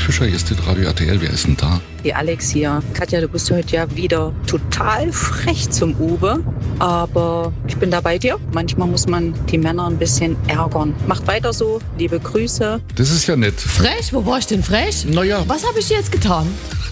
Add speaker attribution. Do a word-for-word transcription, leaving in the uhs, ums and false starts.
Speaker 1: Fischer, hier ist das Radio R T L. Wer ist denn da?
Speaker 2: Die Alex hier. Katja, du bist heute ja wieder total frech zum Uwe. Aber ich bin da bei dir. Manchmal muss man die Männer ein bisschen ärgern. Macht weiter so. Liebe Grüße.
Speaker 1: Das ist ja nett.
Speaker 3: Frech? Wo war ich denn frech?
Speaker 1: Naja.
Speaker 3: Was habe ich dir jetzt getan?